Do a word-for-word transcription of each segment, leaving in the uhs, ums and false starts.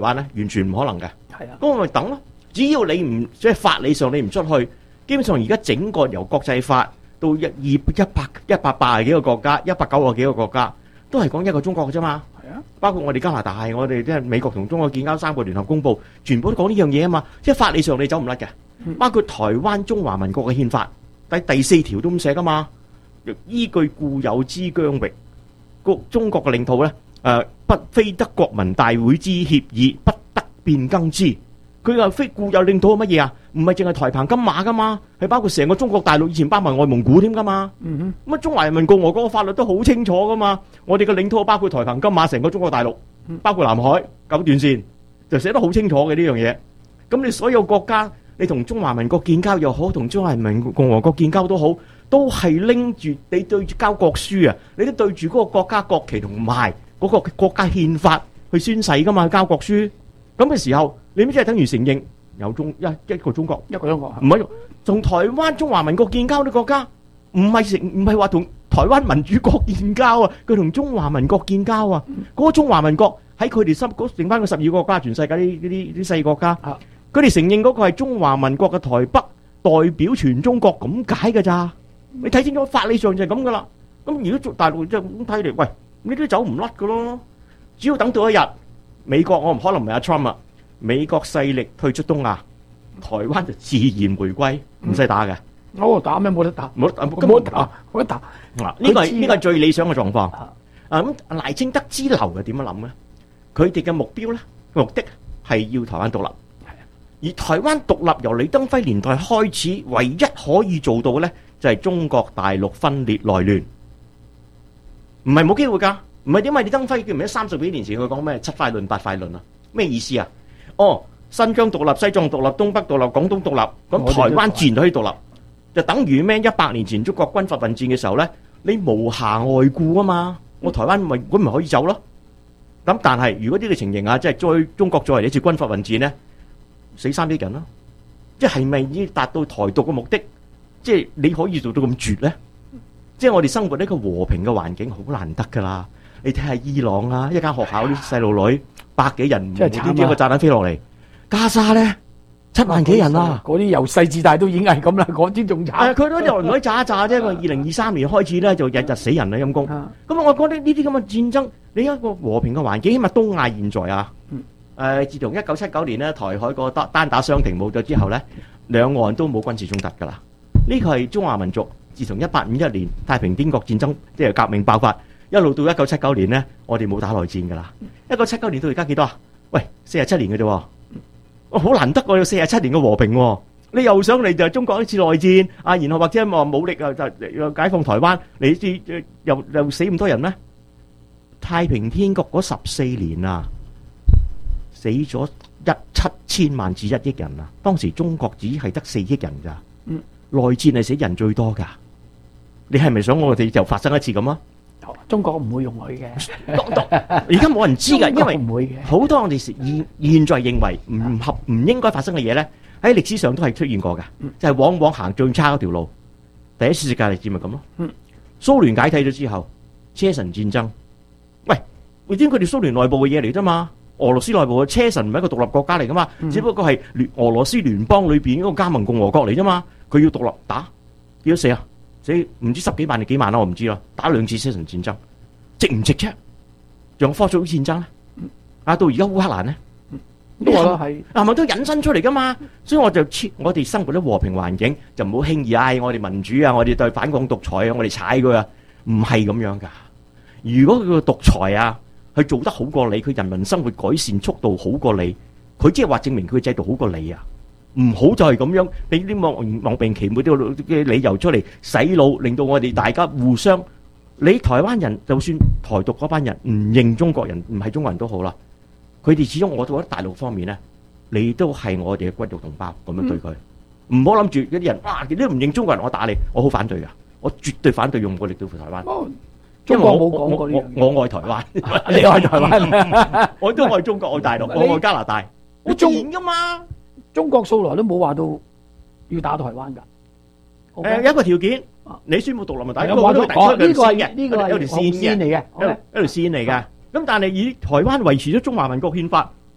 灣咧？完全唔可能嘅。 係啊， 咁我咪等咯。只要你唔即係法理上你唔出去，基本上而家整個由國際法到一二一百一百八十幾個國家，一百九十幾個國家，都係講一個中國嘅啫嘛。 係啊， 包括我哋加拿大，我哋即係美國同中國建交三個聯合公佈，全部都講呢樣嘢啊嘛。即係法理上你走唔甩嘅。包括台灣中華民國嘅憲法第第四條都咁寫噶嘛。依據固有之疆域，國中國嘅領土咧，誒不非得國民大會之協議，不得變更之。佢話非固有領土係乜嘢啊？唔係淨係台澎金馬噶嘛，係包括成個中國大陸，以前包埋外蒙古添噶嘛。 嗯咁啊，中華人民共和國嘅法律都好清楚噶嘛。我哋嘅領土包括台澎金馬，成個中國大陸，包括南海九段線，就寫得好清楚嘅呢樣嘢。咁你所有國家，你同中華民國建交又好，同中華人民共和國建交都好，都係拎住你對住交國書啊，你都對住嗰個國家國旗同埋嗰個國家憲法去宣誓噶嘛，交國書。咁嘅時候，你咪即係等於承認有中一一個中國， 一個中國， 唔係同台灣中華民國建交啲國家，唔係成唔係話同台灣民主國建交啊，佢同中華民國建交啊。嗰個中華民國喺佢哋心嗰剩翻個十二個國家，全世界呢呢啲啲細國家，佢哋承認嗰個係中華民國嘅台北代表全中國咁解㗎咋。你睇清楚法理上就係咁噶啦。咁如果做大陸即係咁睇嚟，喂，呢啲走唔甩噶咯。只要等到一日，美國我唔可能唔係阿 Trump 啊，美國勢力退出東亞，台灣就自然回歸，唔使打嘅。 我打咩冇得打， 冇得冇得打，冇得打。 嗱，呢個係呢個係最理想嘅狀況。啊咁，賴清德之流係點樣諗咧？佢哋嘅目標咧，目的係要台灣獨立。而台灣獨立由李登輝年代開始，唯一可以做到嘅咧，就係中國大陸分裂內亂，唔係冇機會㗎。唔係點解李登輝叫唔係三十幾年前佢講咩七塊論八塊論啊？咩意思啊？哦，新疆獨立、西藏獨立、東北獨立、廣東獨立，咁台灣自然都可以獨立，就等於咩？一百年前中國軍閥混戰嘅時候咧，你無暇外顧啊嘛，我台灣咪咁咪可以走咯。咁但係如果呢個情形啊，即係再中國作為一次軍閥混戰咧，死三億人咯，即係咪已經達到台獨嘅目的？即係你可以做到咁絕咧？即係我哋生活呢個和平嘅環境好難得噶啦。你睇下伊朗啊，一間學校啲細路女百幾人，無端端個炸彈飛落嚟。加沙咧七萬幾人啊！ 嗰啲由細至大都已經係咁啦，嗰啲仲慘。 係佢都由來炸一炸啫。二零二三年開始咧就日日死人啦，陰公。咁我覺得呢啲咁嘅戰爭，你一個和平嘅環境，起碼東亞現在啊，誒，自從一九七九年咧台海個單單打雙停冇咗之後咧，兩岸都冇軍事衝突㗎啦。呢個係中華民族自從一八五一年太平天國戰爭即係革命爆發，一路到一九七九年咧，我哋冇打內戰㗎啦。一九七九年到而家幾多啊？喂，四十七年嘅啫喎。我好難得，我有四十七年嘅和平喎。你又想嚟就中國一次內戰啊？然後或者話武力啊，就解放台灣，你知又又死咁多人咩？太平天國嗰十四年啊，死咗一七千萬至一億人啊！當時中國只係得四億人咋？嗯，內戰係死人最多㗎。你係咪想我哋就發生一次咁啊？ 中國唔會容許嘅， 而家冇人知㗎，因為唔會嘅。 好多我哋現現在認為唔合唔應該發生嘅嘢咧，喺歷史上都係出現過嘅，就係往往行最差嗰條路。第一次世界大戰咪咁咯。蘇聯解體咗之後，車臣戰爭，喂，會知佢哋蘇聯內部嘅嘢嚟啫嘛？俄羅斯內部嘅車臣唔係一個獨立國家嚟噶嘛？只不過係聯俄羅斯聯邦裏邊嗰個加盟共和國嚟啫嘛？佢要獨立打幾多死啊？死唔知十幾萬定幾萬啦，我唔知啦。打兩次車臣戰爭，值唔值啫？仲有科索沃戰爭咧，啊到而家烏克蘭咧， 都話啦係， 係咪都引申出嚟噶嘛？所以我就我哋生活喺和平環境，就唔好輕易嗌我哋民主啊，我哋對反抗獨裁啊，我哋踩佢啊，唔係咁樣噶。如果佢個獨裁啊，佢做得好過你，佢人民生活改善速度好過你，佢即係話證明佢制度好過你啊。唔好就係咁樣俾啲莫莫名其妙啲嘅理由出嚟洗腦，令到我哋大家互相。你台灣人就算台獨嗰班人唔認中國人，唔係中國人都好啦，佢哋始終我覺得大陸方面咧，你都係我哋嘅骨肉同胞咁樣對佢。唔好諗住嗰啲人哇，你都唔認中國人，我打你，我好反對噶，我絕對反對用武力對付台灣。 哦，中國冇講過呢樣嘢。 我我愛台灣， 你愛台灣， 我都愛中國愛大陸，我愛加拿大，我中噶嘛。 中國素來都冇話到要打台灣㗎。 誒，有一個條件，你宣布獨立咪打。 有話到講呢個係呢個係有條線嚟嘅， 一條線嚟嘅。咁但係以台灣維持咗中華民國憲法，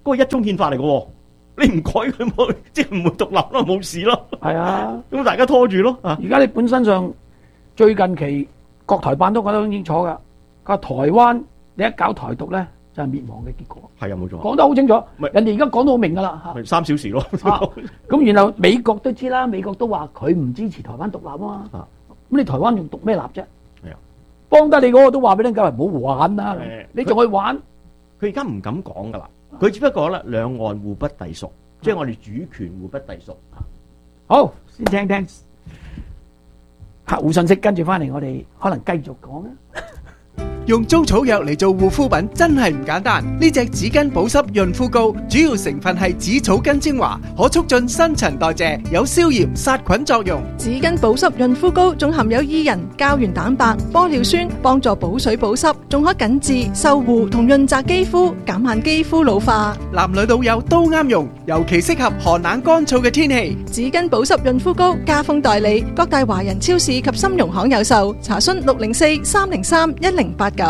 嗰個一中憲法嚟嘅喎，你唔改佢冇，即係唔會獨立咯，冇事咯。 係啊， 咁大家拖住咯。啊， 而家你本身上最近期國台辦都講得好清楚㗎，佢話台灣你一搞台獨咧就係滅亡嘅結果。 係啊，冇錯。 講得好清楚， 咪人哋而家講到好明㗎啦嚇。 咪三小時咯。 啊咁然後美國都知啦，美國都話佢唔支持台灣獨立啊嘛。 啊咁你台灣仲獨咩立啫？ 係啊， 幫得你嗰個都話俾你聽，唔好玩啦誒， 你仲去玩？ 佢而家唔敢講噶啦，佢只不過咧兩岸互不隸屬，即係我哋主權互不隸屬。 好，先聽聽客戶信息，跟住翻嚟我哋可能繼續講啊。 用中草藥嚟做護膚品真係唔簡單。呢隻紙巾保濕潤膚膏主要成分係紫草根精華，可促進新陳代謝，有消炎殺菌作用。 紙巾保濕潤膚膏仲含有伊人、膠原蛋白、玻尿酸，幫助補水補濕，仲可緊致、修護同潤澤肌膚，減慢肌膚老化。 男女老幼都啱用，尤其適合寒冷乾燥嘅天氣。 紙巾保濕潤膚膏加封代理，各大華人超市及金融行有售。查詢六零四三零三一零八九。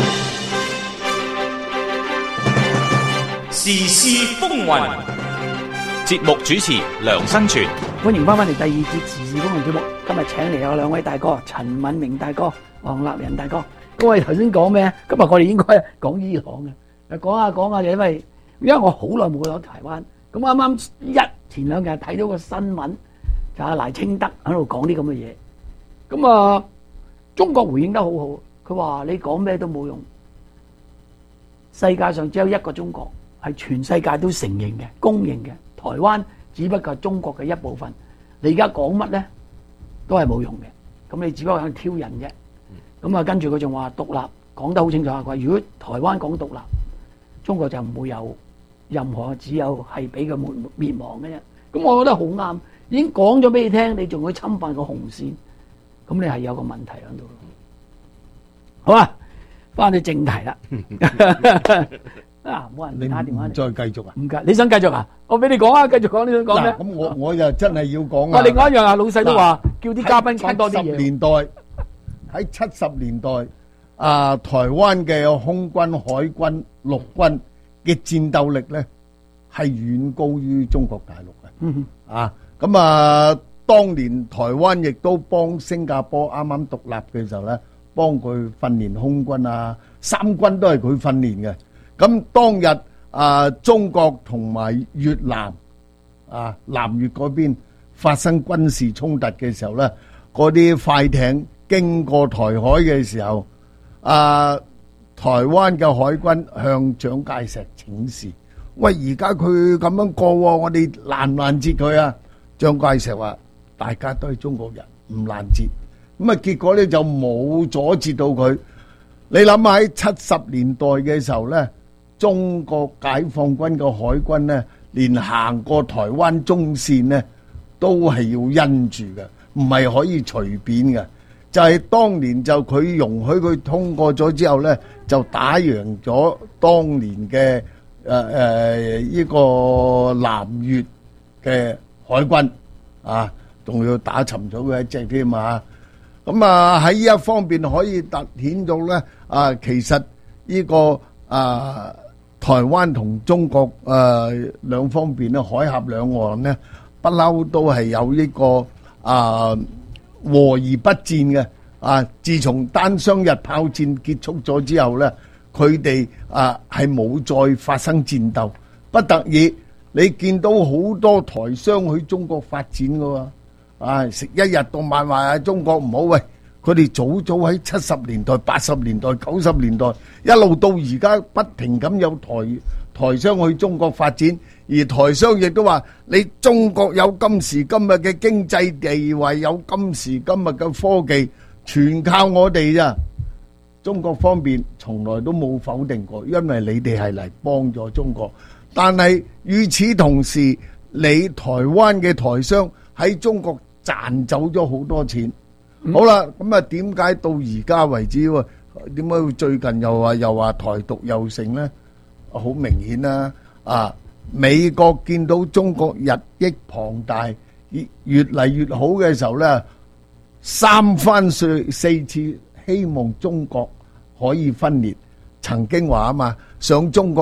時事風雲，節目主持梁生全。 歡迎翻返嚟第二節時事風雲節目。今日請嚟有兩位大哥，陳敏明大哥、黃立仁大哥。各位頭先講咩？今日我哋應該講伊朗嘅，講下講下，因為因為我好耐冇去到台灣，咁啱啱一前兩日睇到個新聞，就阿賴清德喺度講啲咁嘅嘢，咁啊中國回應得好好。佢話你講咩都冇用，世界上只有一個中國，係全世界都承認嘅、公認嘅。台灣只不過係中國嘅一部分。你而家講乜咧，都係冇用嘅。咁你只不過係挑人啫。咁啊，跟住佢仲話獨立，講得好清楚。佢話如果台灣講獨立，中國就唔會有任何，只有係俾佢滅滅亡嘅啫。咁我覺得好啱，已經講咗俾你聽，你仲會侵犯個紅線，咁你係有個問題喺度。好啊，翻去正題啦。啊，冇人打電話嚟。 再繼續啊？ 唔該，你想繼續啊？我俾你講啊，繼續講，你想講咩？ 咁我我就真係要講啊。 啊，另外一樣啊，老細都話叫啲嘉賓講多啲嘢。 七十年代喺七十年代啊，台灣嘅空軍、海軍、陸軍嘅戰鬥力咧係遠高於中國大陸嘅。 嗯啊，咁啊，當年台灣亦都幫新加坡啱啱獨立嘅時候咧，幫佢訓練空軍啊，三軍都係佢訓練嘅。咁當日啊，中國同埋越南啊，南越嗰邊發生軍事衝突嘅時候咧，嗰啲快艇經過台海嘅時候，啊，台灣嘅海軍向蔣介石請示，喂，而家佢咁樣過，我哋攔唔攔截佢啊？蔣介石話：大家都係中國人，唔攔截。咁啊，結果咧就冇阻截到佢。你諗下喺七十年代嘅時候咧，中國解放軍嘅海軍咧，連行過台灣中線咧，都係要因住嘅，唔係可以隨便嘅。就係當年就佢容許佢通過咗之後咧，就打贏咗當年嘅誒誒呢個南越嘅海軍啊，仲要打沉咗佢一隻添啊！咁啊喺呢一方面可以凸顯到咧啊，其實呢個啊台灣同中國誒兩方面咧，海峽兩岸咧，不嬲都係有呢個啊和而不戰嘅啊。自從單雙日炮戰結束咗之後咧，佢哋啊係冇再發生戰鬥，不特止你見到好多台商去中國發展㗎喎。啊！食一日到晚話啊，中國唔好喂，佢哋早早喺七十年代、八十年代、九十年代一路到而家，不停咁有台台商去中國發展，而台商亦都話：你中國有今時今日嘅經濟地位，有今時今日嘅科技，全靠我哋咋。中國方面從來都冇否定過，因為你哋係嚟幫助中國。但係與此同時，你台灣嘅台商喺中國賺走咗好多錢，嗯、好啦，咁啊點解到而家為止喎？點解會最近又話又話台獨又成呢？好明顯啦，啊！美國見到中國日益龐大，越嚟越好嘅時候呢，三番四四次希望中國可以分裂。曾經話啊嘛，想中國呢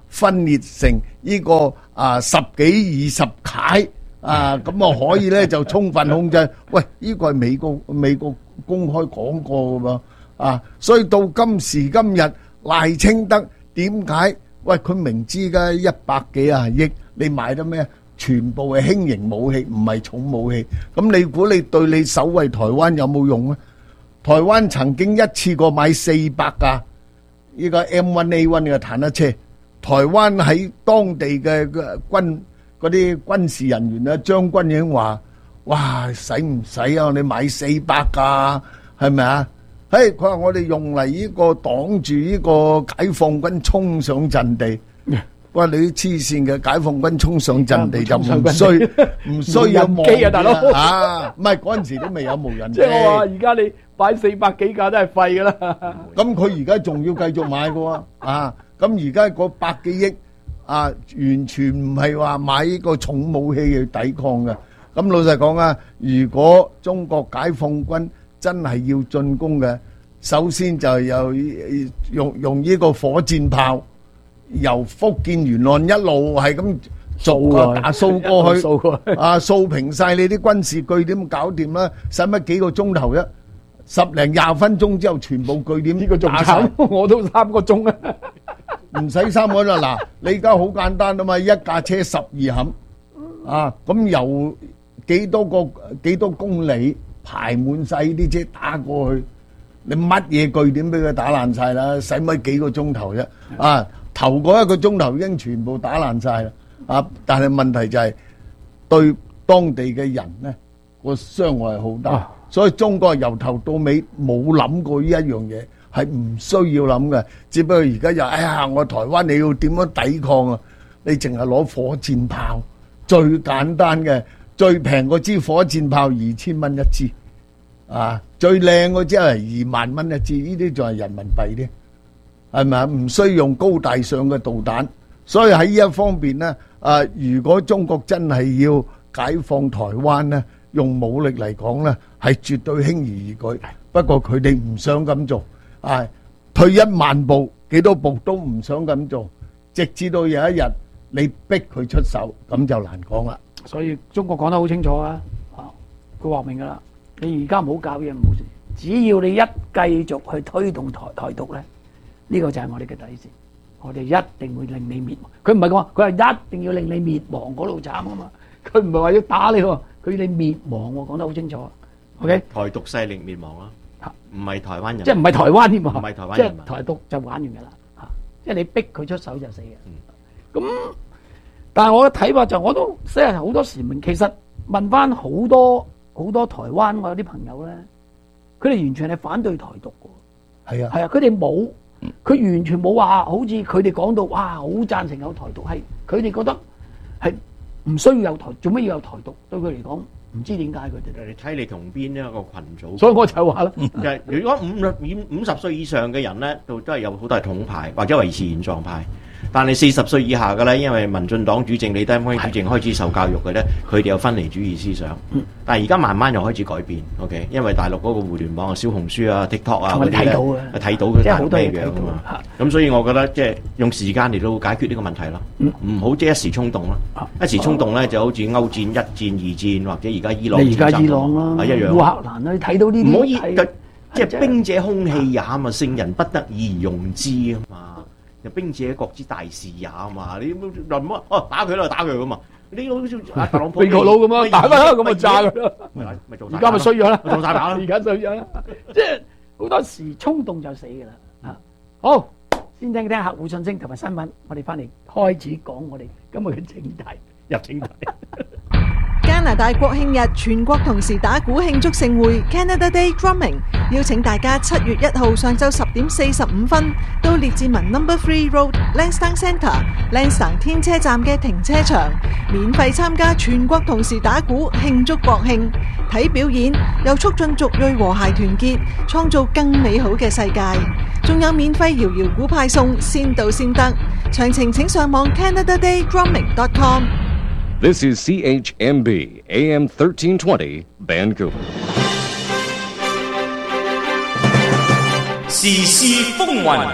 分裂成呢個啊十幾二十楷啊，咁啊可以咧就充分控制。喂，呢個係美國美國公開講過噶噃啊，所以到今時今日賴清德點解？喂，佢明知㗎一百幾啊億，你買得咩？全部係輕型武器，唔係重武器。咁你估你對你守衛台灣有冇用啊？台灣曾經一次過買四百架呢個 M 一 A 一 嘅坦克車，台灣喺當地嘅軍嗰啲軍事人員啊，將軍已經話：哇，使唔使啊？你買四百架係咪啊？嘿，佢話我哋用嚟呢個擋住呢個解放軍衝上陣地。哇！你啲黐線嘅解放軍衝上陣地就唔需唔需要無人機啊，大佬啊！唔係嗰陣時都未有無人機。 即係我話而家你擺四百幾架都係廢㗎啦。 咁佢而家仲要繼續買嘅喎啊！咁而家嗰百幾億啊，完全唔係話買呢個重武器去抵抗嘅。咁老實講啊，如果中國解放軍真係要進攻嘅，首先就有用用呢個火箭炮。由福建沿岸一路係咁逐個打掃過去，啊掃平晒你啲軍事據點，搞掂啦！使乜幾個鐘頭啫？十零廿分鐘之後，全部據點呢個仲打晒， 我都三個鐘啊！ 唔使三個啦。嗱，你而家好簡單啊嘛，一架車十二冚啊，咁由幾多個幾多公里排滿晒呢啲車打過去，你乜嘢據點俾佢打爛晒啦？使乜幾個鐘頭啫？啊！頭嗰一個鐘頭已經全部打爛晒啦，啊！但係問題就係對當地嘅人咧個傷害係好大，所以中國由頭到尾冇諗過呢一樣嘢，係唔需要諗嘅。只不過而家又哎呀，我台灣你要點樣抵抗啊？你淨係攞火箭炮，最簡單嘅最平嗰支火箭炮二千蚊一支，啊！最靚嗰支係二萬蚊一支，呢啲仲係人民幣啲。係咪啊？唔需要用高大上嘅導彈，所以喺呢一方面呢，啊，如果中國真係要解放台灣呢，用武力嚟講呢，係絕對輕而易舉。不過佢哋唔想咁做，啊，退一萬步，幾多步都唔想咁做，直至到有一日你逼佢出手，咁就難講啦。 所以中國講得好清楚啊，佢話明噶啦，你而家唔好搞嘢冇事，只要你一繼續去推動台台獨呢。呢個就係我哋嘅底線，我哋一定會令你滅亡。佢唔係講話，佢係一定要令你滅亡嗰度慘啊嘛。佢唔係話要打你喎，佢要你滅亡喎，講得好清楚。OK， 台獨勢力滅亡啦，唔係台灣人， 即係唔係台灣添喎， 唔係台灣即人， 係台獨就玩完㗎啦。嚇，即係你逼佢出手就死嘅。咁、嗯，但係我嘅睇法就我都即係好多時問，其實問翻好多好多台灣我有啲朋友咧，佢哋完全係反對台獨㗎。 係啊， 係啊，佢哋冇。佢完全冇話，好似佢哋講到，哇，好贊成有台獨，係佢哋覺得係唔需要有台，做乜要有台獨？對佢嚟講，唔知點解佢哋。 你睇你同邊一個群組？ 所以我就話啦， 就係如果五五五十歲以上嘅人咧，都都係有好多係統派或者維持現狀派。但係四十歲以下嘅咧，因為民進黨主政、李登輝主政開始受教育嘅咧，佢哋有分離主義思想。嗯、但係而家慢慢又開始改變。OK，因為大陸嗰個互聯網啊、小紅書啊、TikTok 啊嗰啲咧，睇到嘅大陸咩樣啊嘛。咁所以我覺得即係用時間嚟到解決呢個問題咯。唔好即係一時衝動咯。啊、一時衝動咧就好似歐戰、一戰、二戰或者而家伊朗。 你而家伊朗啦， 係一樣。 烏克蘭啦，你睇到呢啲。 唔可以即係兵者兇器也嘛，聖人不得已而用之啊嘛。就兵者國之大事也啊嘛，你諗乜哦打佢啦，打佢噶嘛，你好似阿特朗普美國佬咁樣打啦，咁咪炸佢咯，咪做而家咪衰咗啦，做晒打啦，而家衰咗啦， 即係好多時衝動就死噶啦。啊，好，先聽聽客戶信息同埋新聞，我哋翻嚟開始講我哋今日嘅正題，入正題。 加拿大國慶日，全國同時打鼓慶祝盛會 Canada Day Drumming， 邀請大家七月一號上晝十點四十五分到列治文 Number Three Road Lansdowne Centre Lansdowne 天車站嘅停車場，免費參加全國同時打鼓慶祝國慶，睇表演又促進族裔和諧團結，創造更美好嘅世界。仲有免費搖搖鼓派送，先到先得。詳情請上網 canada day drumming dot com。 This is C H M B A M thirteen twenty Vancouver。 時事風雲，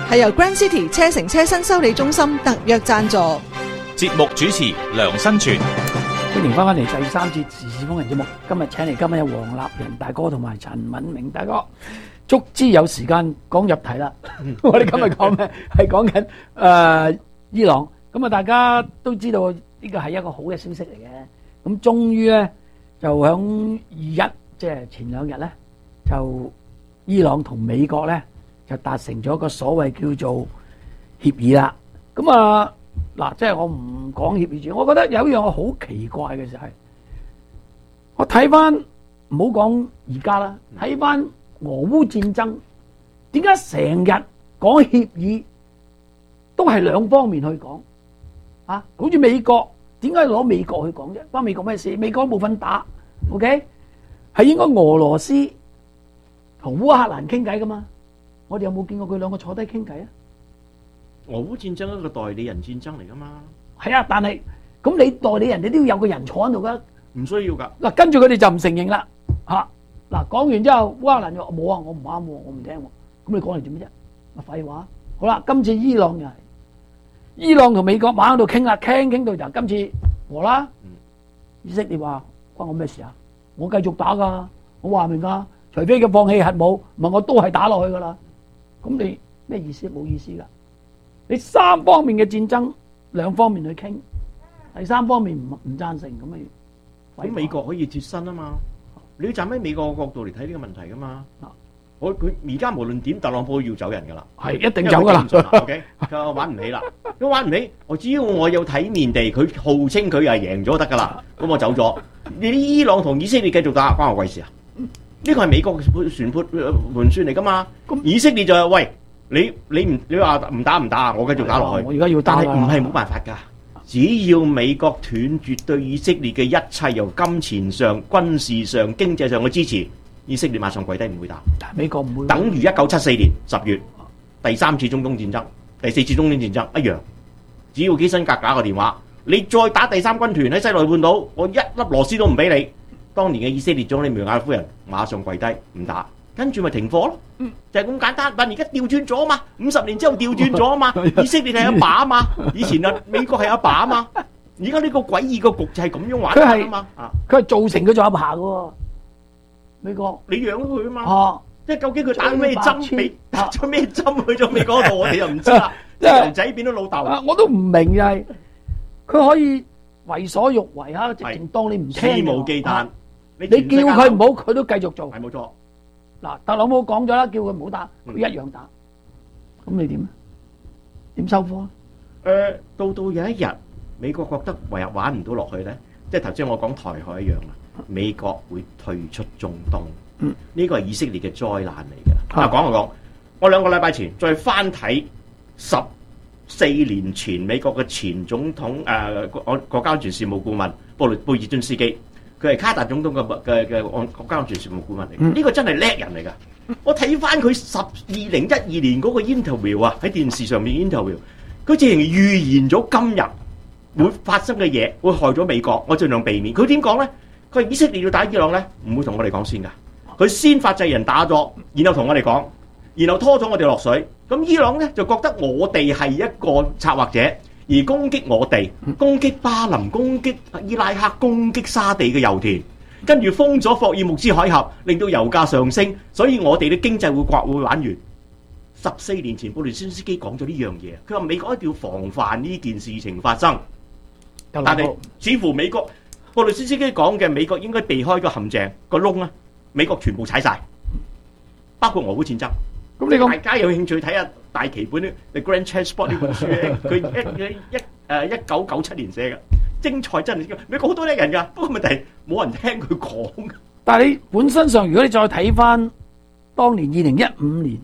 係由 Grand City 車城車身修理中心特約贊助。 節目主持梁新全。 歡迎翻返嚟第三節時事風雲節目。今日請嚟今日有黃立仁大哥同埋陳敏明大哥。足之有時間講入題啦。我哋今日講咩？係講緊誒伊朗。咁啊，大家都知道呢個係一個好嘅消息嚟嘅。咁終於咧就響二一，即係前兩日咧，就伊朗同美國咧就達成咗一個所謂叫做協議啦。咁啊嗱，即係我唔講協議住，我覺得有一樣我好奇怪嘅就係，我睇翻唔好講而家啦，睇翻俄烏戰爭，點解成日講協議都係兩方面去講啊？好似美國，點解攞美國去講啫？關美國咩事？美國冇份打 ，OK？ 係應該俄羅斯同烏克蘭傾偈噶嘛？我哋有冇見過佢兩個坐低傾偈啊？ 俄烏戰爭一個代理人戰爭嚟噶嘛？ 係啊，但係咁你代理人，你都要有個人坐喺度噶。 唔需要噶。 嗱，跟住佢哋就唔承認啦。嚇嗱，講完之後，烏克蘭就話冇啊，我唔啱喎，我唔聽喎。咁你講嚟做咩啫？咪廢話。好啦，今次伊朗又係伊朗同美國猛喺度傾啦，傾傾到就今次和啦。以色列話關我咩事啊？我繼續打㗎，我話明㗎，除非佢放棄核武，唔係我都係打落去㗎啦。咁你咩意思？冇意思㗎。你三方面嘅戰爭，兩方面去傾，第三方面唔唔贊成咁咪？ 咁美國可以脫身啊嘛？你要站喺美國嘅角度嚟睇呢個問題噶嘛？我佢而家無論點，特朗普要走人噶啦， 係一定走噶啦。 OK，佢玩唔起啦，佢玩唔起。我只要我有體面地，佢號稱佢係贏咗得噶啦，咁我走咗。你啲伊朗同以色列繼續打，關我鬼事啊？呢個係美國嘅船判盤算嚟噶嘛？以色列就係喂。你你唔你話唔打唔打，我繼續打落去。 我而家要打， 但係唔係冇辦法㗎。只要美國斷絕對以色列嘅一切由金錢上、軍事上、經濟上嘅支持，以色列馬上跪低唔會打。 美國唔會。 等於一九七四年十月第三次中東戰爭、第四次中東戰爭一樣。只要基辛格打個電話，你再打第三軍團喺西奈半島，我一粒螺絲都唔俾你。當年嘅以色列總理梅亞夫人馬上跪低唔打。跟住咪停火咯，嗯、就係咁簡單。但而家調轉咗啊嘛，五十年之後調轉咗啊嘛。以色列係阿爸啊嘛，以前啊美國係阿爸啊嘛。而家呢個詭異個局就係咁樣玩啊嘛。 佢係造成佢做阿爸嘅喎，美國。 你養佢啊嘛。 啊即係究竟佢打咩針俾打咗咩針去咗美國度，我哋又唔知啦。即係由仔變咗老豆。 啊，我都唔明就係佢可以為所欲為啊，直情當你唔聽。 肆無忌憚。 你叫佢唔好，佢都繼續做。 係冇錯。 嗱，特朗普講咗啦，叫佢唔好打，佢一樣打。咁你點啊？點收科啊？ 誒，到到有一日，美國覺得唯有玩唔到落去咧，即係頭先我講台海一樣啦，美國會退出中東。嗯，呢個係以色列嘅災難嚟嘅。啊，講就講，我兩個禮拜前再翻睇十四年前美國嘅前總統誒國國家安全事務顧問布雷貝爾津斯基。佢係卡達總統嘅嘅嘅國家安全事務顧問嚟，呢、嗯、個真係叻人嚟㗎。我睇翻佢十二零一二年嗰個 interview 啊，喺電視上面 interview，佢直情預言咗今日會發生嘅嘢，會害咗美國。我盡量避免。佢點講咧？佢以色列要打伊朗咧，唔會同我哋講先㗎。佢先發制人打咗，然後同我哋講，然後拖咗我哋落水。咁伊朗咧就覺得我哋係一個策劃者。而攻擊我哋，攻擊巴林，攻擊伊拉克，攻擊沙地嘅油田，跟住封咗霍爾木茲海峽，令到油價上升，所以我哋嘅經濟會刮會玩完。十四年前布雷津斯基講咗呢樣嘢，佢話美國一定要防範呢件事情發生。但係似乎美國布雷津斯基講嘅美國應該避開個陷阱個窿啊，美國全部踩晒，包括俄烏戰爭。咁你大家有興趣睇下大棋本《The Grand Chessboard》呢本書咧，佢一一誒一九九七年寫嘅，精彩真係。美國好多叻人㗎，不過問題冇人聽佢講。 但係你本身上，如果你再睇翻當年二零一五年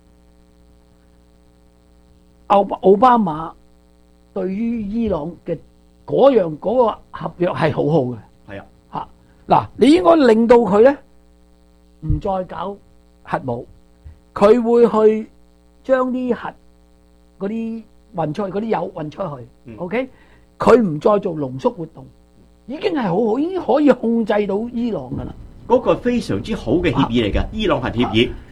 奧奧巴馬對於伊朗嘅嗰樣嗰個合約係好好嘅。 係啊， 嚇嗱，你應該令到佢咧唔再搞核武。佢會去將啲核嗰啲運出去，嗰啲油運出去。嗯、OK，佢唔再做濃縮活動，已經係好好，已經可以控制到伊朗噶啦。 嗰個非常之好嘅協議嚟㗎，啊、伊朗核協議。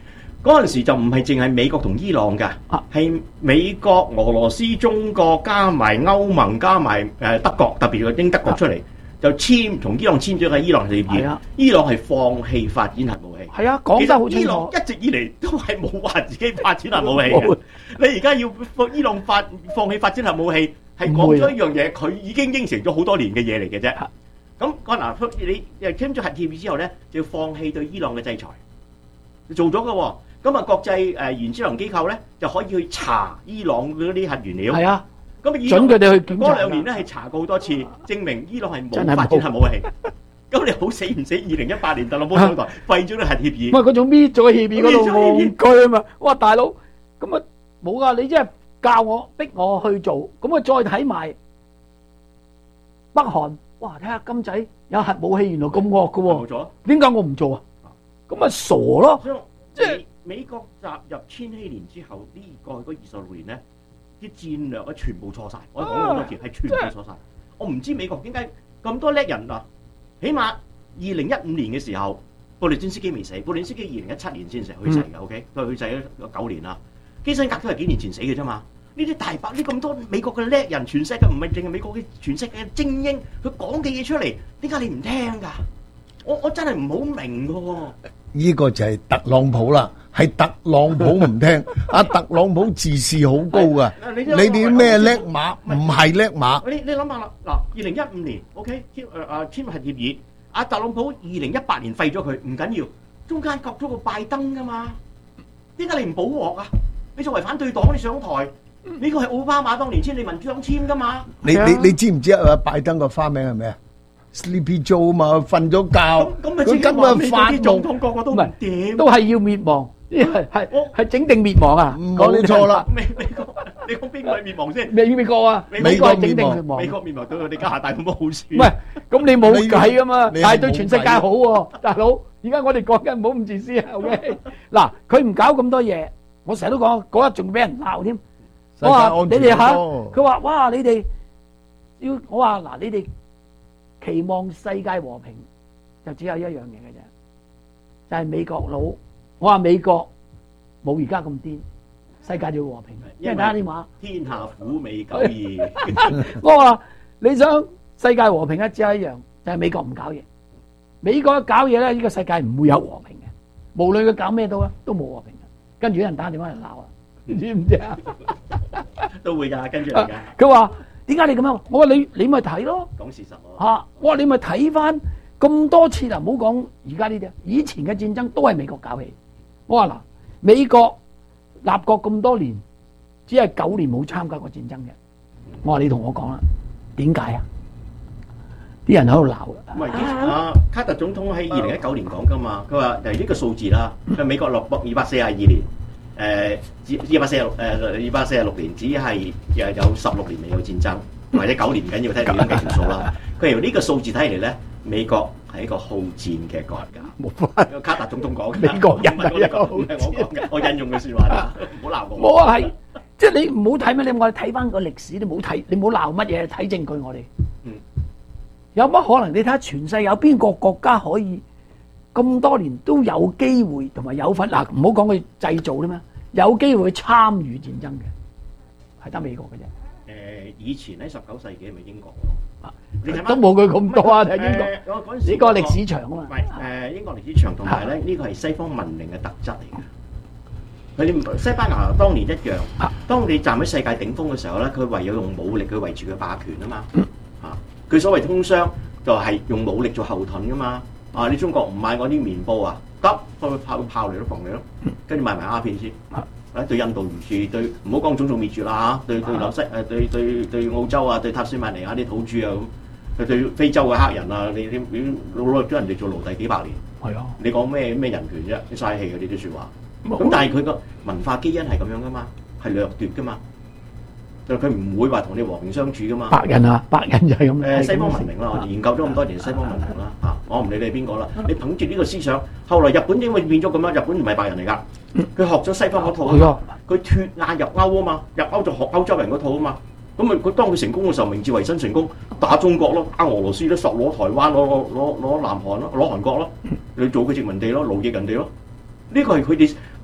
嗰陣時就唔係淨係美國同伊朗㗎，係、啊、美國、俄羅斯、中國加埋歐盟加埋誒德國，特別係英德國出嚟、啊、就簽同伊朗簽咗個伊朗協議。 啊、 伊朗係放棄發展核武器。 係啊，講得好清楚。 伊朗一直以嚟都係冇話自己發展核武器嘅。你而家要伊朗發放棄發展核武器，係講咗一樣嘢，佢已經應承咗好多年嘅嘢嚟嘅啫。咁講嗱，你誒簽咗核協議之後咧，就要放棄對伊朗嘅制裁。做咗嘅喎，咁啊國際誒原子能機構咧就可以去查伊朗嗰啲核原料。係啊， 咁準佢哋去檢查。 嗰兩年咧係查過好多次，證明伊朗係冇發展核武器。咁你好死唔死？二零一八年特朗普上台廢咗啲核協議。 唔係嗰種搣咗協議嗰度戇居啊嘛！哇大佬，咁啊冇噶，你即係教我逼我去做，咁啊再睇埋北韓，哇睇下金仔有核武器原來咁惡嘅喎。冇錯。點解我唔做啊？咁咪傻咯！即係美國踏入千禧年之後，呢過去嗰二十六年咧，啲戰略咧全部錯晒。我講咗好多次，係全部錯晒。我唔知美國點解咁多叻人啊！起碼二零一五年嘅時候，布列津斯基未死，布列津斯基二零一七年先成去世嘅。OK，佢去世咗九年啦。基辛格都係幾年前死嘅啫嘛。呢啲大白呢咁多美國嘅叻人，全世界唔係淨係美國嘅，全世界嘅精英，佢講嘅嘢出嚟，點解你唔聽㗎？我我真係唔好明㗎喎。 呢個就係特朗普啦，係特朗普唔聽，阿特朗普自視好高噶，你哋咩叻馬？唔係叻馬。 你你諗下啦，嗱，二零一五年 OK 簽誒誒簽核協議，阿特朗普二零一八年廢咗佢，唔緊要，中間割咗個拜登噶嘛，點解你唔補鑊啊？你作為反對黨，你上台，呢個係奧巴馬當年簽，你民主黨簽噶嘛？ 你你你知唔知啊？拜登個花名係咩啊？Sleepy Joe 啊嘛，瞓咗覺，佢根本發夢， 個個都唔掂， 都係要滅亡，係係係整定滅亡啊！ 講你錯啦， 美美國，你講邊個係滅亡先？ 美美國啊，美國係整定滅亡， 美國滅亡對我哋加拿大冇乜好處。 唔係，咁你冇計啊嘛，但係對全世界好喎，大佬。而家我哋講緊唔好咁自私啊 ，OK？嗱，佢唔搞咁多嘢，我成日都講，嗰日仲俾人鬧添。我話你哋嚇，佢話哇，你哋要我話嗱，你哋。期望世界和平就只有一樣嘢嘅啫，就係美國佬。我話美國冇而家咁癲，世界就要和平。因為睇下點話， 天下苦味久矣。 我話你想世界和平咧，只有一樣，就係美國唔搞嘢。美國一搞嘢咧，呢個世界唔會有和平嘅。無論佢搞咩都啊，都冇和平嘅。跟住有人打電話嚟鬧啊，你知唔知啊？ 都會㗎，跟住嚟㗎。 佢話。點解你咁樣？我話你你咪睇咯， 講事實咯。 嚇！我話你咪睇翻咁多次啦，唔好講而家呢啲，以前嘅戰爭都係美國搞起。我話嗱，美國立國咁多年，只係九年冇參加過戰爭嘅。我話你同我講啦，點解啊？啲人喺度鬧啊！ 唔係啊，卡特總統喺二零一九年講噶嘛，佢話誒呢個數字啦，佢美國落國二百四十二年。誒二百四十六誒二百四十六年，只係誒有十六年未有戰爭，或者九年唔緊要，睇點樣計條數啦。佢由呢個數字睇嚟咧，美國係一個好戰嘅國家。冇法，卡特總統講嘅， 美國人係一個好戰。唔係我講嘅，我引用嘅説話，唔好鬧我。 冇啊，係即係你唔好睇咩？你我哋睇翻個歷史，你唔好睇，你唔好鬧乜嘢，睇證據我哋。嗯。有乜可能？你睇下全世界有邊個國家可以？咁多年都有機會同埋有份嗱，唔好講佢製造啦咩？有機會去參與戰爭嘅，係得美國嘅啫。 誒，以前喺十九世紀係咪英國喎？啊，你睇都冇佢咁多啊！睇英國， 嗰陣時呢個歷史長啊嘛。 係誒，英國歷史長同埋咧，呢個係西方文明嘅特質嚟嘅。佢哋西班牙當年一樣，當你站喺世界頂峰嘅時候咧，佢唯有用武力去維持佢霸權啊嘛。啊，佢所謂通商就係用武力做後盾噶嘛。啊！你中國唔買我啲棉布啊？得，佢炮炮嚟都防你咯，跟住賣埋鴉片先。啊，對印度如是，對唔好講種族滅絕啦嚇，對對紐西誒對對對澳洲啊，對塔斯馬尼亞啲土著啊咁，對非洲嘅黑人啊，你你你攞咗人哋做奴隸幾百年。係啊！你講咩咩人權啫？你嘥氣嘅呢啲説話。咁但係佢個文化基因係咁樣噶嘛，係掠奪噶嘛。就佢唔會話同你和平相處噶嘛。白人啊，白人就係咁。誒，西方文明啦，我研究咗咁多年西方文明啦，嚇，我唔理你係邊個啦。你憑住呢個思想，後來日本點會變咗咁樣？日本唔係白人嚟㗎，佢學咗西方嗰套啊嘛，佢脫亞入歐啊嘛，入歐就學歐洲人嗰套啊嘛。咁咪佢當佢成功嘅時候，明治維新成功，打中國咯，打俄羅斯咯，索攞台灣，攞攞攞攞南韓咯，攞韓國咯，你做佢殖民地咯，奴役人哋咯。呢個係佢哋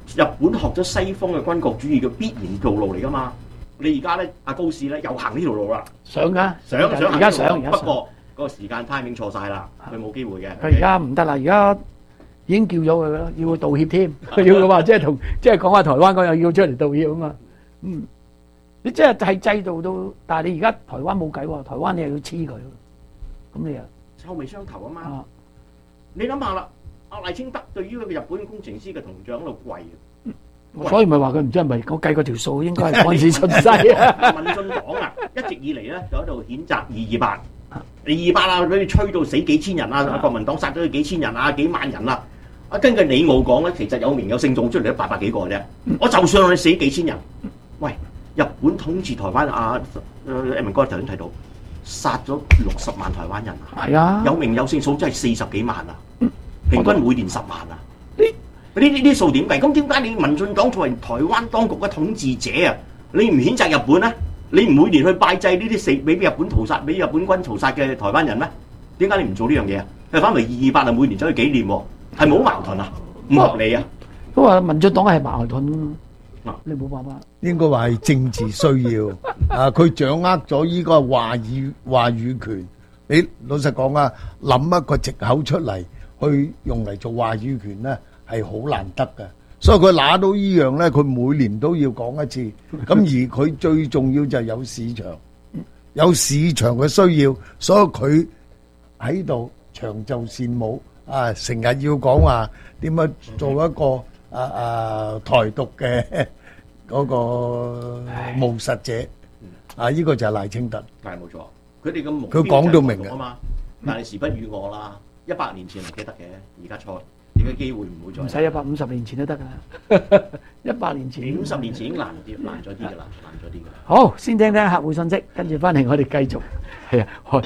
日本學咗西方嘅軍國主義嘅必然道路嚟噶嘛。你而家咧，阿高士咧又行呢條路啦， 想㗎， 想想而家想，而家不過嗰個時間 timing 錯晒啦，佢冇機會嘅。 佢而家唔得啦，而家已經叫咗佢啦，要佢道歉添，佢要佢話即係同即係講下台灣嗰樣要出嚟道歉啊嘛。嗯，你即係係制度到，但係你而家台灣冇計喎，台灣你又要黐佢，咁你又臭味相投啊嘛。 啊你諗下啦，阿賴清德對於一個日本工程師嘅銅像喺度跪。 所以咪話佢唔知係咪我計過條數，應該係嗰陣時出世啊！ 民進黨啊，一直以嚟咧就喺度譴責二二八，二二八啊，俾佢吹到死幾千人啊！國民黨殺咗佢幾千人啊，幾萬人啊！啊，根據李敖講咧，其實有名有姓種出嚟都八百幾個嘅啫。我就算佢死幾千人，喂，日本統治台灣啊，誒明哥頭先提到殺咗六十萬台灣人啊， 係啊， 有名有姓數真係四十幾萬啊，平均每年十萬啊。呢啲啲數點計？咁點解你民進黨作為台灣當局嘅統治者啊，你唔譴責日本咧？你唔每年去拜祭呢啲死俾日本屠殺、俾日本軍屠殺嘅台灣人咩？點解你唔做呢樣嘢啊？你反為二二八啊，每年走去紀念喎，係冇矛盾啊？唔合理啊？ 都話民進黨係矛盾，你冇辦法。 應該話係政治需要啊！佢掌握咗依個話語話語權。你老實講啊，諗一個藉口出嚟去用嚟做話語權咧，係好難得嘅。所以佢拿到依樣咧，佢每年都要講一次。咁而佢最重要就係有市場，有市場嘅需要，所以佢喺度長袖善舞啊，成日要講話點樣做一個啊啊台獨嘅嗰個務實者啊！依個就係賴清德。 係冇錯，佢哋嘅目佢講到明嘅啊嘛，但係時不與我啦。一百年前係記得嘅，而家錯，而家機會唔會再。 唔使一百五十年前都得㗎，一百年前。 五十年前已經難啲，難咗啲㗎啦，難咗啲㗎。 好，先聽聽客戶信息，跟住翻嚟我哋繼續。係啊，開。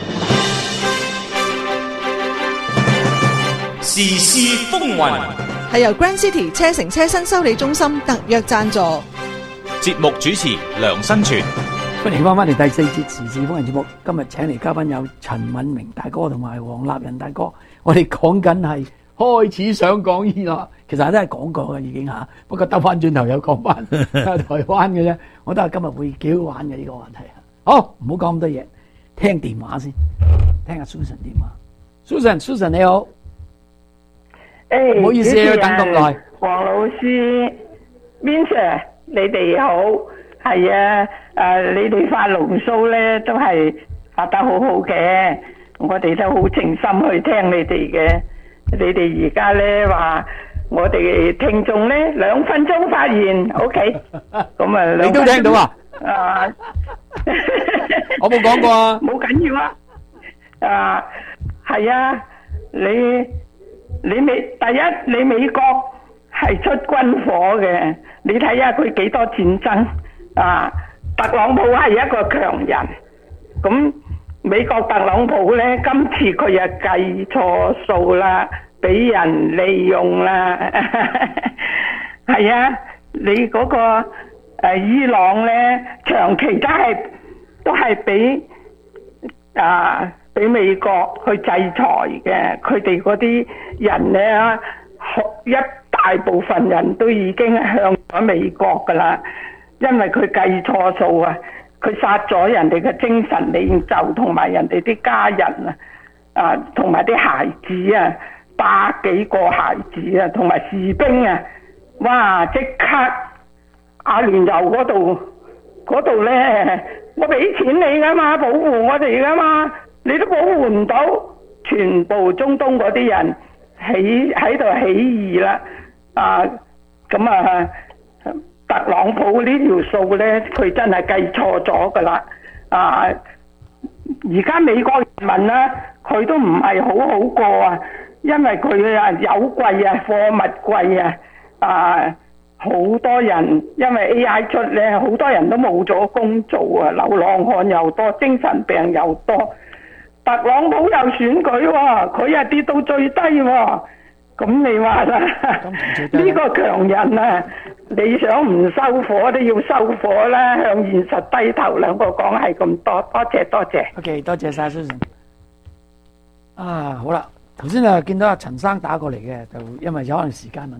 時事風雲， 係由 Grand City 車城車身修理中心特約贊助。 節目主持梁新全。 歡迎翻翻嚟第四節時事風雲節目。今日請嚟嘉賓有陳敏明大哥同埋黃立仁大哥。我哋講緊係開始想講伊朗，其實都係講過嘅已經嚇，不過兜翻轉頭又講翻台灣嘅啫。我都係今日會幾好玩嘅呢個話題。好，唔好講咁多嘢，聽電話先，聽下 Susan 電話。Susan，Susan 你好， 誒， 唔好意思要等咁耐。 黃老師，Min Sir，你哋好，係啊，誒，你哋發龍騷咧都係發得好好嘅，我哋都好靜心去聽你哋嘅。你哋而家咧話我哋聽眾咧兩分鐘發言 ，OK，咁啊， 你都聽到啊？ 啊， 我冇講過啊， 冇緊要啊，啊，係啊，你你美第一，你美國係出軍火嘅，你睇下佢幾多戰爭啊！特朗普係一個強人，咁美國特朗普咧，今次佢又計錯數啦，俾人利用啦，係啊！你嗰個誒伊朗咧，長期都係都係俾啊俾美國去制裁嘅，佢哋嗰啲人咧，一大部分人都已經向咗美國噶啦，因為佢計錯數啊！佢殺咗人哋嘅精神領袖同埋人哋啲家人啊，啊同埋啲孩子啊，百幾個孩子啊，同埋士兵啊，哇！即刻阿聯酋嗰度嗰度咧，我俾錢你噶嘛，保護我哋噶嘛，你都保護唔到，全部中東嗰啲人起喺度起義啦，啊咁啊！特朗普呢條數呢，佢真係計錯咗噶啦！啊，而家美國人民呢，佢都唔係好好過啊，因為佢啊油貴啊，貨物貴啊，啊好多人因為 A I 出呢，好多人都冇咗工做啊，流浪漢又多，精神病又多。特朗普又選舉喎，佢又跌到最低喎。咁你話啦，呢個強人啊，你想唔收火都要收火啦，向現實低頭。兩個講係咁多，多謝多謝。 OK， 多謝晒 Susan。啊，好啦，頭先啊見到阿陳生打過嚟嘅，就因為有可能時間問題，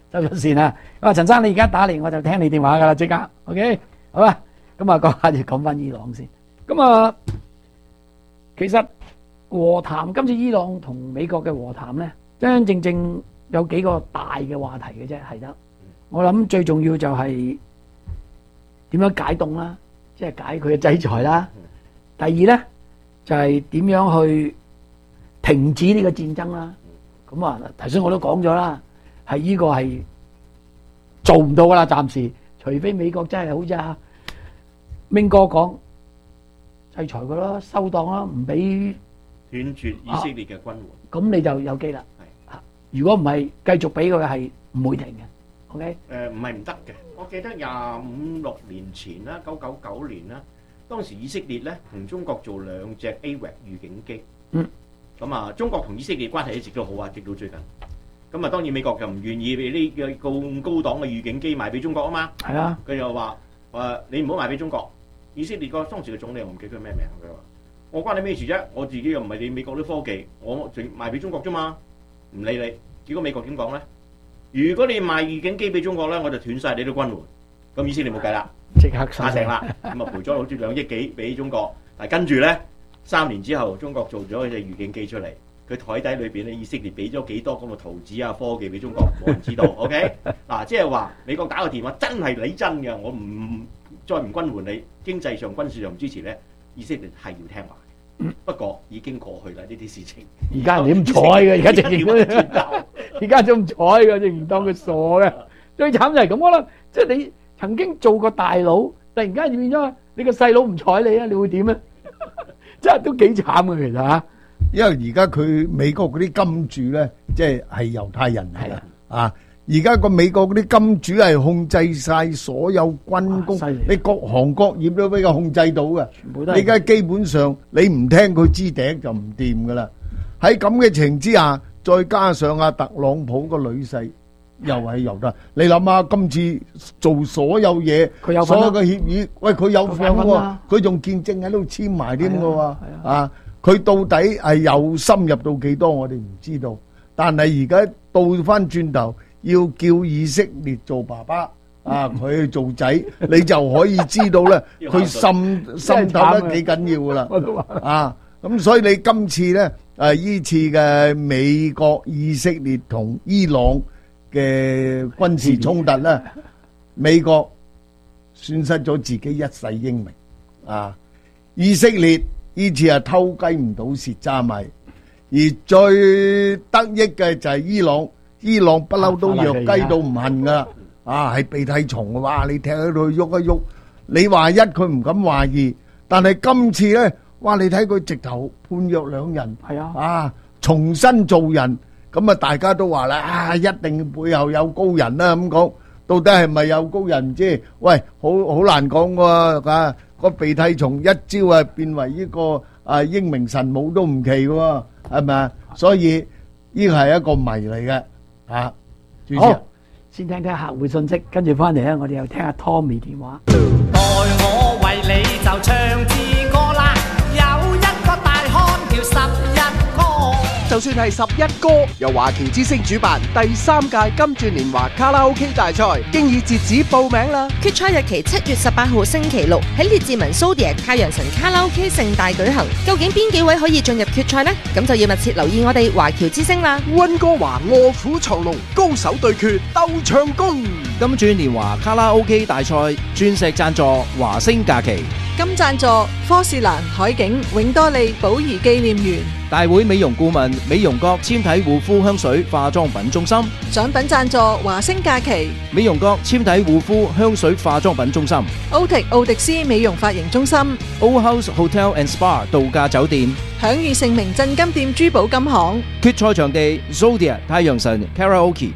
收咗線啦。咁啊，陳生你而家打嚟我就聽你電話噶啦，即刻 OK 好啊。咁啊，講下就講翻伊朗先。咁啊，其實和談今次伊朗同美國嘅和談咧，真真正正有幾個大嘅話題嘅啫，係得。我諗最重要就係點樣解凍啦，即係解佢嘅制裁啦。第二咧就係點樣去停止呢個戰爭啦。咁啊，頭先我都講咗啦，係呢個係做唔到噶啦，暫時，除非美國真係好似阿明哥講，制裁佢咯，收檔啦，唔俾斷絕以色列嘅軍援， 咁你就有機啦。如果唔係繼續俾佢係唔會停嘅。OK， 誒唔係唔得嘅。我記得廿五六年前啦，九九九年啦，當時以色列咧同中國做兩隻 A W A C 預警機。 嗯。 咁啊，中國同以色列關係一直都好啊，直到最近。咁啊，當然美國就唔願意俾呢個咁高檔嘅預警機賣俾中國啊嘛。 係啊。 佢又話：誒你唔好賣俾中國。以色列個當時嘅總理我唔記得佢咩名，佢話：我關你咩事啫？我自己又唔係你美國啲科技，我淨賣俾中國啫嘛，唔理你。結果美國點講咧？如果你賣預警機俾中國咧，我就斷晒你啲軍援。咁以色列冇計啦， 即刻打成啦。咁啊賠咗好似兩億幾俾中國，但係跟住咧三年之後，中國做咗隻預警機出嚟，佢台底裏邊咧以色列俾咗幾多咁嘅圖紙啊科技俾中國，冇人知道。OK 嗱，即係話美國打個電話真係你真嘅，我唔再唔軍援你，經濟上軍事上唔支持咧，以色列係要聽話。嗯、不過已經過去啦，呢啲事情。 而家人哋唔睬嘅，而家直然而家都唔睬嘅，直然當佢傻嘅。最慘就係咁啦，即係你曾經做過大佬，突然間變咗你個細佬唔睬你啊，你會點咧？真係都幾慘嘅其實嚇。 因為而家佢美國嗰啲金主咧，即係係猶太人嚟啦啊！而家個美國嗰啲金主係控制晒所有軍工，你各行各業都俾佢控制到嘅。全部都係。你而家基本上你唔聽佢支笛就唔掂噶啦。喺咁嘅情之下，再加上阿特朗普個女婿又係猶太，你諗下今次做所有嘢， 佢有所有嘅協議，喂佢有份喎，佢仲見證喺度簽埋添嘅喎啊！佢到底係有深入到幾多，我哋唔知道。但係而家倒翻轉頭。要叫以色列做爸爸啊，佢去做仔，你就可以知道咧，佢滲滲透得幾緊要噶啦啊！咁所以你今次咧，誒依次嘅美國、以色列同伊朗嘅軍事衝突咧，美國損失咗自己一世英名啊！以色列依次係偷雞唔到蝕渣米，而最得益嘅就係伊朗。伊朗不嬲都弱雞到唔恨噶，啊係鼻涕蟲嘅話，你踢喺度喐一喐，你話一佢唔敢話二，但係今次咧，哇你睇佢直頭判若兩人， 係啊， 啊重新做人，咁啊大家都話啦，啊一定背後有高人啦咁講，到底係咪有高人唔知？喂，好好難講喎，啊個鼻涕蟲一朝啊變為呢個啊英明神武都唔奇喎，係咪啊？所以呢個係一個謎嚟嘅。啊， 好，先聽聽客戶信息，跟住翻嚟咧，我哋又聽下 Tommy 電話。 待我為你就唱支歌啦，有一個大漢叫十一哥。 就算係十一哥，由華僑之星主辦第三屆金鑽年華卡拉 OK 大賽，經已截止報名啦。 決賽日期七月十八號星期六喺列治文 Zodiac 太陽神卡拉 OK 盛大舉行。究竟邊幾位可以進入決賽呢？咁就要密切留意我哋華僑之星啦。 溫哥華臥虎藏龍，高手對決鬥唱功。 金鑽年華卡拉 OK 大賽鑽石贊助華星假期， 金贊助科士蘭海景永多利寶儀紀念園。 大會美容顧問美容閣纖體護膚香水化妝品中心， 獎品贊助華星假期， 美容閣纖體護膚香水化妝品中心， 歐迪奧迪斯美容髮型中心， Old House Hotel and Spa 度假酒店， 享譽盛名鎮金店珠寶金行。 決賽場地 Zodiac 太陽神 Karaoke。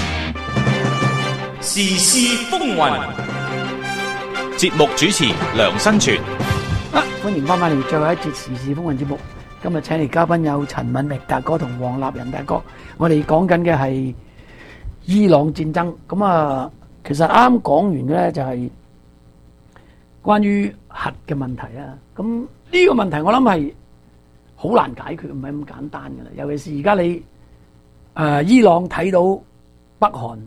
時事風雲，節目主持梁新全。 啊，歡迎翻返嚟最後一節時事風雲節目。今日請嚟嘉賓有陳敏明大哥同黃立仁大哥，我哋講緊嘅係伊朗戰爭。咁啊，其實啱啱講完嘅咧就係關於核嘅問題啦。咁呢個問題我諗係好難解決，唔係咁簡單噶啦。尤其是而家你誒伊朗睇到北韓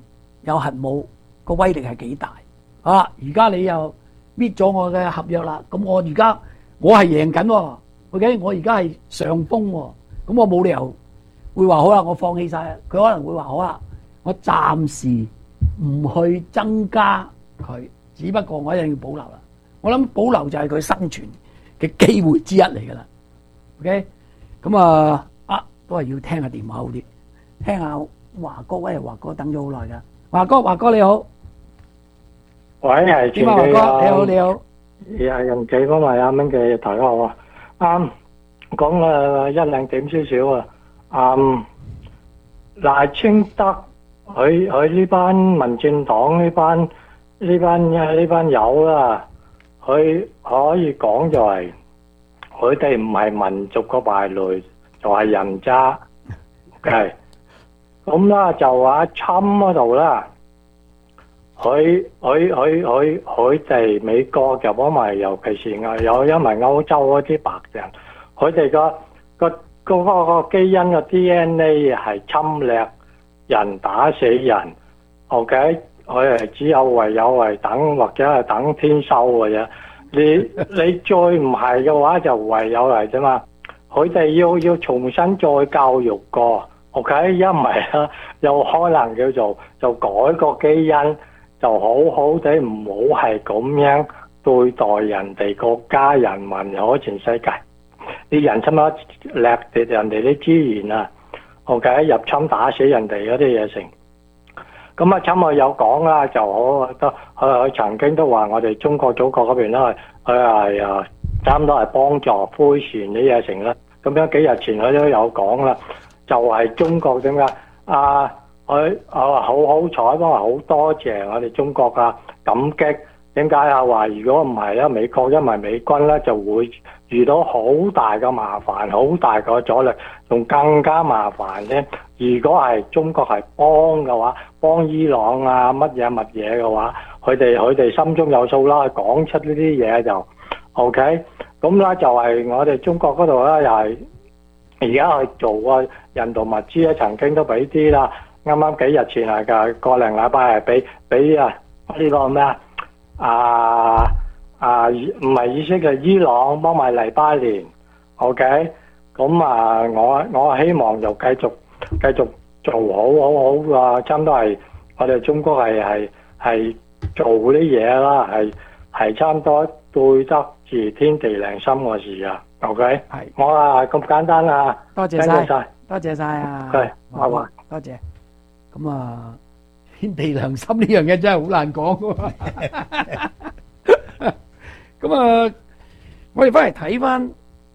有核武個威力係幾大。好啦，而家你又搣咗我嘅合約啦，咁我而家我係贏緊喎，OK，我而家係上風喎，咁我冇理由會話好啦，我放棄晒，佢可能會話好啦，我暫時唔去增加佢，只不過我一定要保留啦。我諗保留就係佢生存嘅機會之一嚟噶啦。OK，咁啊啊都係要聽下電話好啲，聽下華哥，喂，華哥等咗好耐噶，華哥，華哥你好。 喂，係點啊，華哥，你好，你好。 係人記方埋阿明嘅台好啊。啱講啊一兩點少少啊。嗯，賴清德佢佢呢班民進黨呢班呢班呢班友啦，佢可以講就係佢哋唔係民族嘅敗類，就係人渣。係咁啦，就話侵嗰度啦。佢佢佢佢佢哋美國就幫埋，尤其是啊有因為歐洲嗰啲白人，佢哋個個個個個基因嘅 D N A 係侵略人打死人 ，OK， 佢係只有唯有係等或者係等天收嘅啫。你你再唔係嘅話，就唯有係啫嘛。佢哋要要重新再教育過 ，OK， 一唔係啊，有可能叫做就改個基因。就好好地唔好係咁樣對待人哋國家人民，可全世界啲人差唔多掠奪人哋啲資源啊 ，OK 入侵打死人哋嗰啲嘢成。咁啊，侵我有講啦，就好都佢佢曾經都話我哋中國祖國嗰邊咧，佢係啊差唔多係幫助灰船啲嘢成啦。咁樣幾日前佢都有講啦，就係、是、中國點解啊？佢啊好好彩，幫我好多謝我哋中國啊，感激。點解啊？話如果唔係咧，美國因為美軍咧就會遇到好大嘅麻煩，好大嘅阻力，仲更加麻煩咧。如果係中國係幫嘅話，幫伊朗啊乜嘢乜嘢嘅話，佢哋佢哋心中有數啦，講出呢啲嘢就 OK。咁咧就係我哋中國嗰度咧，又係而家去做啊人道物資咧，曾經都俾啲啦。啱啱幾日前係㗎，個零禮拜係俾俾啊呢個咩啊啊啊唔係以色列伊朗幫埋黎巴嫩 ，OK， 咁啊我我希望就繼續繼續做好好好啊，差唔多係我哋中國係係係做啲嘢啦，係係差唔多對得住天地良心嘅事啊 ，OK， 係我啊咁簡單啊， 多謝晒，多謝晒啊， 係，好啊， 多謝。咁啊，天地良心呢樣嘢真係好難講㗎喎。咁啊，我哋翻嚟睇翻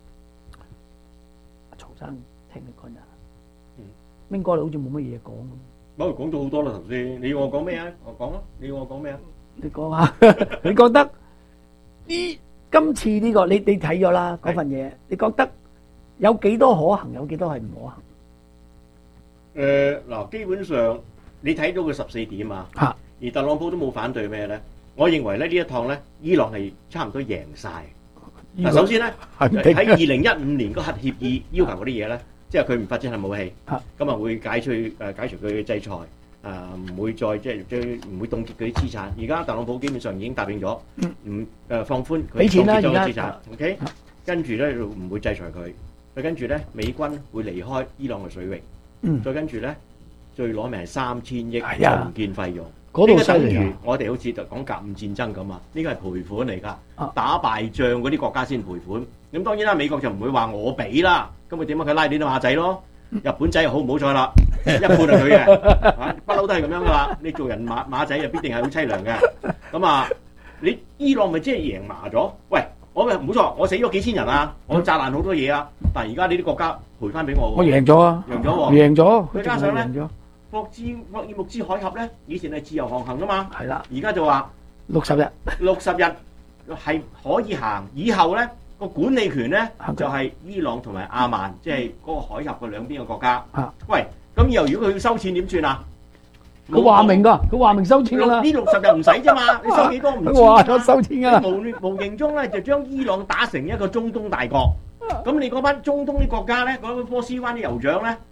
曹生聽你講啊，明哥你好似冇乜嘢講咁。 冇講咗好多啦頭先，你要我講咩啊？我講啦，你要我講咩啊？ 你講下，你覺得呢今次呢個你你睇咗啦嗰份嘢，你覺得有幾多可行，有幾多係唔可行？ 誒嗱，基本上你睇到佢十四點啊，而特朗普都冇反對咩咧？我認為咧呢一趟咧，伊朗係差唔多贏晒。嗱，首先咧喺二零一五年個核協議要求嗰啲嘢咧，即係佢唔發展核武器，咁啊會解除誒解除佢嘅制裁，誒唔會再即係將唔會凍結佢啲資產。而家特朗普基本上已經答應咗，唔誒放寬佢凍結咗嘅資產 ，OK， 跟住咧就唔會制裁佢。再跟住咧，美軍會離開伊朗嘅水域。嗯，再跟住咧，最攞命係三千億重建費用，呢個等於我哋好似就講甲午戰爭咁啊！呢個係賠款嚟㗎，打敗仗嗰啲國家先賠款。咁當然啦，美國就唔會話我俾啦，咁佢點啊？佢拉你啲馬仔咯，日本仔又好唔好彩啦，一半係佢嘅，不嬲都係咁樣㗎啦。你做人馬馬仔就必定係好凄涼嘅。咁啊，你伊朗咪即係贏麻咗？喂！我咪唔好錯，我死咗幾千人啊！我炸爛好多嘢啊！但係而家呢啲國家賠翻俾我喎。 我贏咗啊！ 贏咗喎！ 贏咗。 再加上咧，霍茲霍爾木茲海峽咧，以前係自由航行噶嘛。 係啦。 而家就話六十日。六十日係可以行，以後咧個管理權咧就係伊朗同埋阿曼，即係嗰個海峽嘅兩邊嘅國家。啊。喂，咁以後如果佢要收錢點算啊？ 佢話明㗎，佢話明收錢㗎啦。 呢六十日唔使啫嘛，你收幾多唔知。 佢話咗收錢㗎啦。 無無形中咧就將伊朗打成一個中東大國。咁你嗰班中東啲國家咧，嗰個波斯灣啲酋長咧，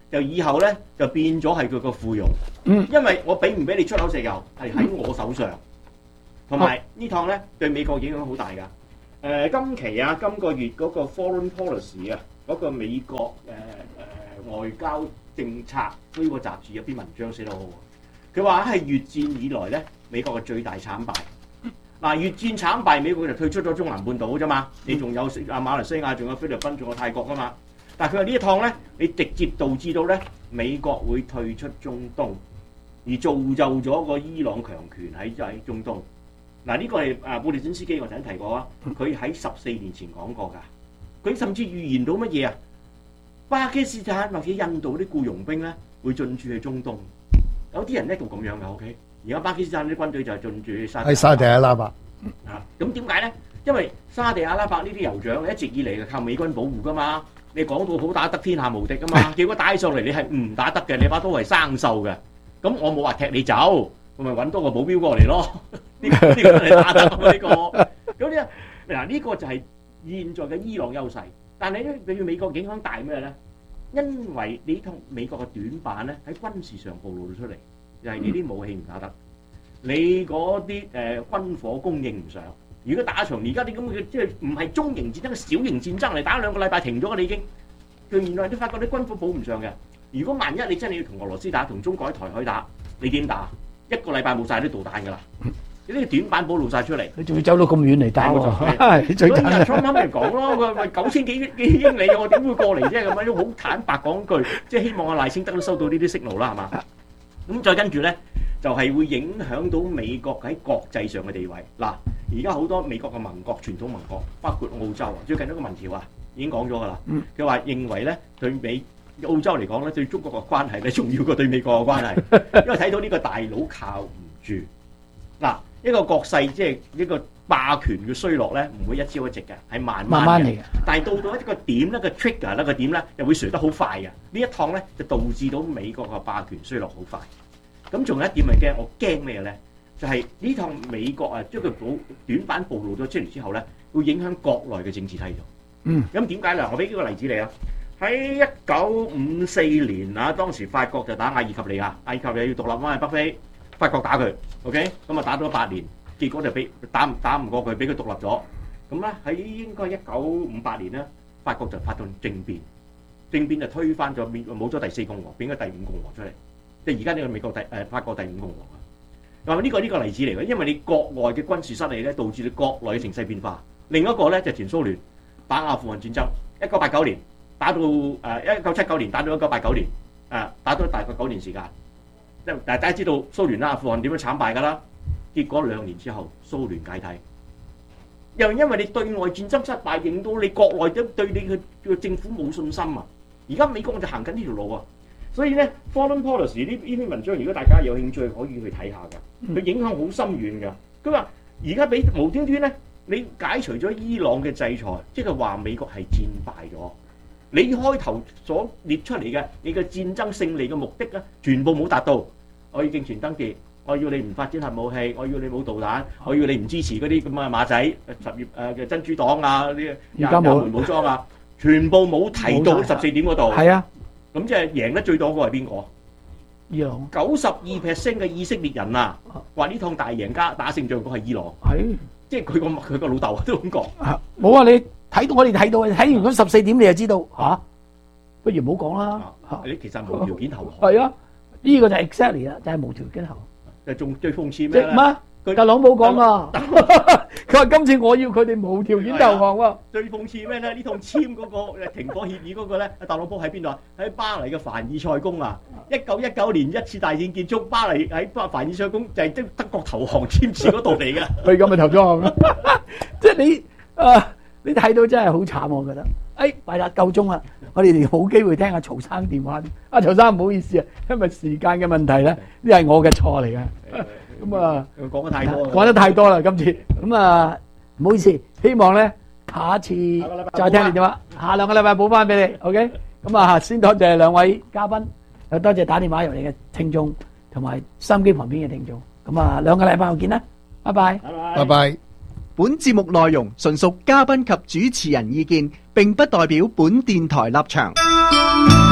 就以後咧就變咗係佢個附庸。 嗯， 因為我俾唔俾你出口石油係喺我手上，同埋呢趟咧對美國影響好大㗎。誒、呃，今期啊，今個月嗰個 Foreign Policy 啊，嗰、那個美國誒誒、呃呃、外交政策呢個雜誌有篇文章寫得好好。佢話係越戰以來咧，美國嘅最大慘敗。嗱，越戰慘敗，美國就退出咗中南半島啫嘛。你仲有啊馬來西亞，仲有菲律賓，仲有泰國噶嘛。但係佢話呢一趟咧，你直接導致到咧美國會退出中東，而造就咗個伊朗強權喺喺中東。嗱，呢個係啊布列津斯基我曾經提過啊，佢喺十四年前講過㗎。佢甚至預言到乜嘢啊？巴基斯坦或者印度啲僱傭兵咧會進駐喺中東。有啲人咧就咁樣嘅 ，OK。而家巴基斯坦啲軍隊就係進駐沙喺沙地阿拉伯。 啊，咁點解咧？因為沙地阿拉伯呢啲酋長一直以嚟就靠美軍保護噶嘛。你講到好打得，天下無敵噶嘛。結果打起上嚟，你係唔打得嘅，你把刀係生鏽嘅。咁我冇話踢你走，我咪揾多個保鏢過嚟咯。呢、呢個呢、呢個真係打得啊！呢、呢個咁呢嗱呢個就係現在嘅伊朗優勢。但係咧，對美國影響大咩咧？因為你同美國嘅短板咧喺軍事上暴露咗出嚟。就係你啲武器唔打得，你嗰啲誒軍火供應唔上。如果打場而家啲咁嘅即係唔係中型戰爭，小型戰爭嚟打兩個禮拜停咗，你已經佢原來都發覺啲軍火補唔上嘅。如果萬一你真係要同俄羅斯打，同中國喺台海打，你點打？一個禮拜冇晒啲導彈㗎啦，呢啲短板暴露晒出嚟。 你仲要走到咁遠嚟打喎？你最所以憎啊！ Trump 咪講咯，佢話九千幾幾英里，我點會過嚟啫？咁樣都好坦白講句，即係希望阿賴清德都收到呢啲息怒啦，係嘛？咁再跟住咧，就係、是、會影響到美國喺國際上嘅地位。嗱，而家好多美國嘅盟國、傳統盟國，包括澳洲啊，最近一個民調啊，已經講咗㗎啦。佢話、嗯、認為咧，對美澳洲嚟講咧，對中國嘅關係咧，重要過對美國嘅關係，因為睇到呢個大佬靠唔住。嗱，一個國勢即係一個霸權嘅衰落咧，唔會一朝一夕嘅，係慢慢慢嚟嘅。 但係到到一個點咧，個 trigger 咧個點咧，又會衰得好快嘅。呢一趟咧就導致到美國嘅霸權衰落好快。咁仲有一點係驚，我驚咩咧？就係、是、呢趟美國啊，將佢保短板暴露咗出嚟之後咧，會影響國內嘅政治態度。 嗯。 咁點解咧？我俾幾個例子你啊。喺一九五四年啊，當時法國就打阿爾及利亞，阿爾及利亞要獨立翻去北非，法國打佢 ，OK，咁啊打咗八年，結果就俾打唔打唔過佢，俾佢獨立咗。咁咧喺應該一九五八年咧，法國就發動政變，政變就推翻咗冇咗第四共和，變咗第五共和出嚟。即係而家呢個美國第誒、呃、法國第五共和啊。咁呢個呢、呢個例子嚟嘅，因為你國外嘅軍事失利咧，導致你國內嘅情勢變化。另一個咧就係、前蘇聯打阿富汗戰爭，一九八九年。打到誒一九七九年，打到一九八九年，誒打咗大概九年時間。即係大家知道蘇聯啦、阿富汗點樣慘敗㗎啦。結果兩年之後，蘇聯解體。又因為你對外戰爭失敗，令到你國內都對你嘅嘅政府冇信心啊。而家美國就行緊呢條路啊。所以咧 ，Foreign Policy 呢呢篇文章，如果大家有興趣，可以去睇下㗎。佢影響好深遠㗎。佢話而家俾無端端咧，你解除咗伊朗嘅制裁，即係話美國係戰敗咗。你開頭所列出嚟嘅你嘅戰爭勝利嘅目的咧，全部冇達到。我要競選登記，我要你唔發展核武器，我要你冇導彈，我要你唔支持嗰啲咁嘅馬仔十月誒嘅珍珠黨啊，啲而家冇門武裝啊，全部冇提到十四點嗰度。係啊，咁即係贏得最多嗰個係邊個？ 伊朗九十二 percent 嘅以色列人啊，話呢趟大贏家打勝仗嗰係伊朗。 係， 即係佢個佢個老豆都咁講。 冇啊，你。睇到我哋睇到，睇完嗰十四點你就知道嚇、啊，不如唔好講啦。 你其實無條件投降。 係啊，呢、這個就係 exactly 啦，就係無條件投降。 就仲最諷刺咩咧？ 佢特朗普講啊，佢話今次我要佢哋無條件投降喎。 最諷刺咩咧？呢趟簽嗰個停火協議嗰個咧，特朗普喺邊度啊？喺巴黎嘅凡爾賽宮啊！一九一九年一次大戰結束，巴黎喺凡爾賽宮就係即德國投降簽字嗰度嚟嘅。 佢咁咪投降？即係你啊！你睇到真係好慘，我覺得。誒，係啦，夠鐘啦，我哋哋冇機會聽阿曹生電話。阿曹生唔好意思啊，因為時間嘅問題咧，呢係我嘅錯嚟嘅。咁啊， 講得太多， 講得太多啦，今次。咁啊，唔好意思，希望咧下一次再聽你電話，下兩個禮拜補翻俾你。OK。咁啊，先多謝兩位嘉賓，又多謝打電話入嚟嘅聽眾，同埋收音機旁邊嘅聽眾。咁啊，兩個禮拜後見啦，拜拜。 拜拜。 本節目內容純屬嘉賓及主持人意見，並不代表本電台立場。